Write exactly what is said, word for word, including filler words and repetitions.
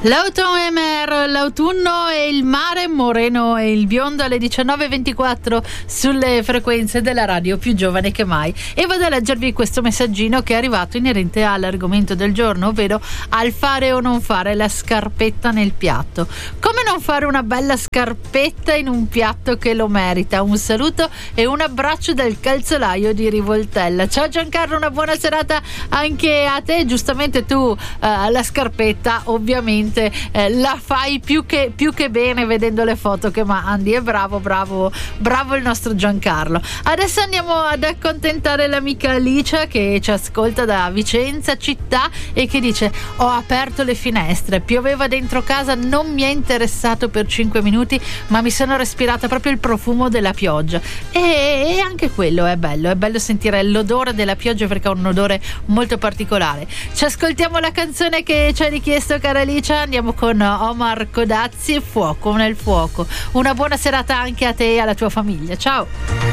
L'autunno, l'autunno e il mare moreno e il biondo alle diciannove e ventiquattro sulle frequenze della radio più giovane che mai. E vado a leggervi questo messaggino che è arrivato inerente all'argomento del giorno, ovvero al fare o non fare la scarpetta nel piatto. Come non fare una bella scarpetta in un piatto che lo merita? Un saluto e un abbraccio dal calzolaio di Rivoltella. Ciao Giancarlo, una buona serata anche a te. Giustamente tu eh, la scarpetta ovviamente Eh, la fai più che, più che bene, vedendo le foto che mandi. E bravo, bravo, bravo il nostro Giancarlo. Adesso andiamo ad accontentare l'amica Alicia che ci ascolta da Vicenza città e che dice: ho aperto le finestre, pioveva dentro casa, non mi è interessato per cinque minuti, ma mi sono respirata proprio il profumo della pioggia. E, e anche quello è bello, è bello sentire l'odore della pioggia, perché ha un odore molto particolare. Ci ascoltiamo la canzone che ci ha richiesto cara Alicia. Andiamo con Omar Codazzi, Fuoco nel fuoco. Una buona serata anche a te e alla tua famiglia. Ciao.